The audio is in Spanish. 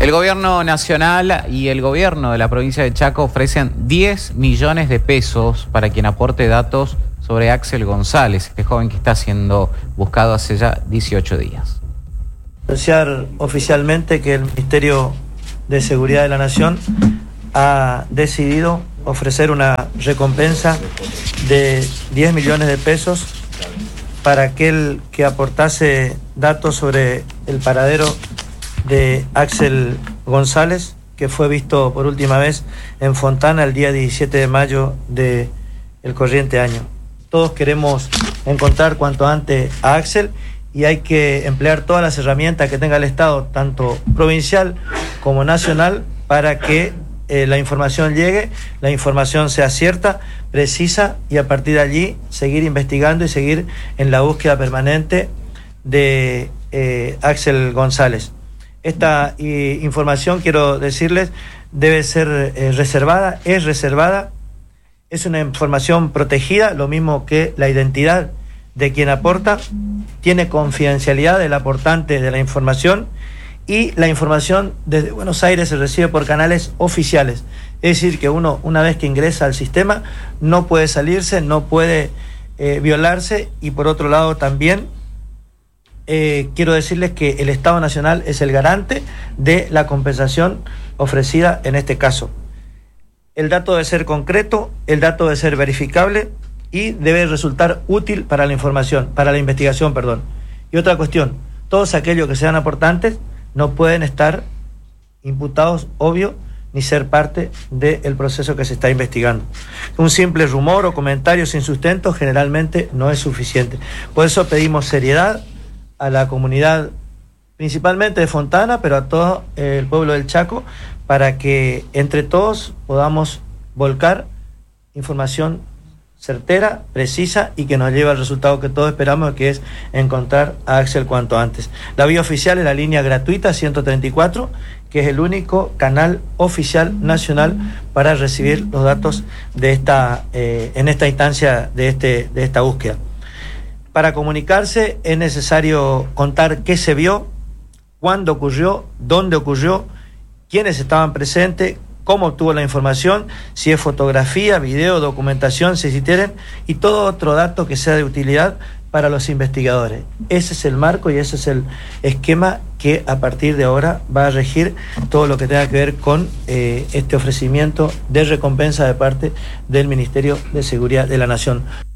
El gobierno nacional y el gobierno de la provincia de Chaco ofrecen 10 millones de pesos para quien aporte datos sobre Axel González, este joven que está siendo buscado hace ya 18 días. Anunciar oficialmente que el Ministerio de Seguridad de la Nación ha decidido ofrecer una recompensa de 10 millones de pesos para aquel que aportase datos sobre el paradero de Axel González, que fue visto por última vez en Fontana el día 17 de mayo del corriente año. Todos queremos encontrar cuanto antes a Axel y hay que emplear todas las herramientas que tenga el Estado, tanto provincial como nacional, para que la información llegue, la información sea cierta, precisa, y a partir de allí seguir investigando y seguir en la búsqueda permanente de Axel González. Esta información, quiero decirles, debe ser reservada, es reservada, es una información protegida, lo mismo que la identidad de quien aporta, tiene confidencialidad del aportante de la información, y la información desde Buenos Aires se recibe por canales oficiales. Es decir, que uno, una vez que ingresa al sistema, no puede salirse, no puede violarse, y por otro lado también quiero decirles que el Estado Nacional es el garante de la compensación ofrecida en este caso. El dato debe ser concreto, el dato debe ser verificable y debe resultar útil para la información, para la investigación, perdón. Y otra cuestión, todos aquellos que sean aportantes no pueden estar imputados, obvio, ni ser parte del proceso que se está investigando. Un simple rumor o comentario sin sustento generalmente no es suficiente. Por eso pedimos seriedad a la comunidad, principalmente de Fontana, pero a todo el pueblo del Chaco, para que entre todos podamos volcar información certera, precisa y que nos lleve al resultado que todos esperamos, que es encontrar a Axel cuanto antes. La vía oficial es la línea gratuita 134, que es el único canal oficial nacional para recibir los datos de en esta instancia de esta búsqueda. Para comunicarse es necesario contar qué se vio, cuándo ocurrió, dónde ocurrió, quiénes estaban presentes, cómo obtuvo la información, si es fotografía, video, documentación, si tienen, y todo otro dato que sea de utilidad para los investigadores. Ese es el marco y ese es el esquema que a partir de ahora va a regir todo lo que tenga que ver con este ofrecimiento de recompensa de parte del Ministerio de Seguridad de la Nación.